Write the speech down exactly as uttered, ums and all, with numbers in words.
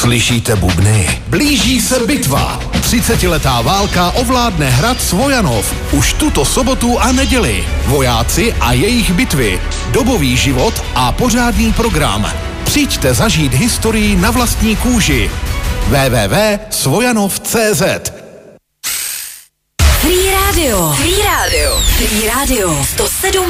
Slyšíte bubny? Blíží se bitva. třicetiletá válka ovládne hrad Svojanov. Už tuto sobotu a neděli. Vojáci a jejich bitvy. Dobový život a pořádný program. Přijďte zažít historii na vlastní kůži. w w w tečka svojanov tečka c z Free Radio. Free Radio. Free Radio. sto sedm